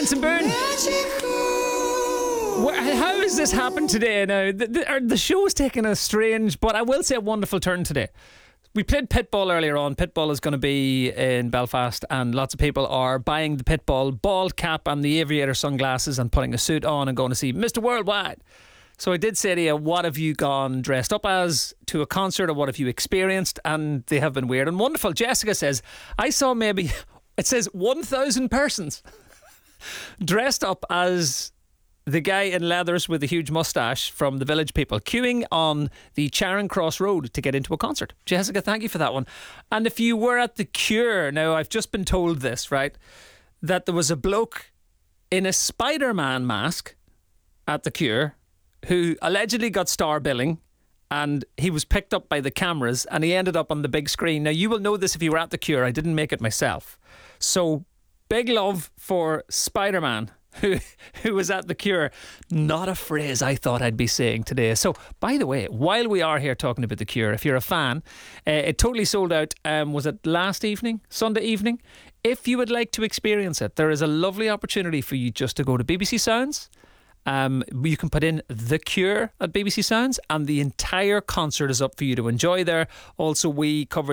Benson Boone. How has this happened today now? The show is taking a strange, but I will say, a wonderful turn today. We played Pitbull earlier on. Pitbull is going to be in Belfast, and lots of people are buying the Pitbull bald cap and the aviator sunglasses and putting a suit on and going to see Mr. Worldwide. So I did say to you, what have you gone dressed up as to a concert, or what have you experienced? And they have been weird and wonderful. Jessica says, I saw maybe, it says 1,000 persons dressed up as the guy in leathers with a huge moustache from the Village People queuing on the Charing Cross Road to get into a concert. Jessica, thank you for that one. And if you were at the Cure, now I've just been told this, right, that there was a bloke in a Spider-Man mask at the Cure who allegedly got star billing, and he was picked up by the cameras and he ended up on the big screen. Now, you will know this if you were at the Cure. I didn't make it myself. So big love for Spider-Man, who was at the Cure. Not a phrase I thought I'd be saying today. So, by the way, while we are here talking about the Cure, if you're a fan, it totally sold out. Was it last evening? Sunday evening? If you would like to experience it, there is a lovely opportunity for you just to go to BBC Sounds. You can put in The Cure at BBC Sounds, and the entire concert is up for you to enjoy there. Also, we covered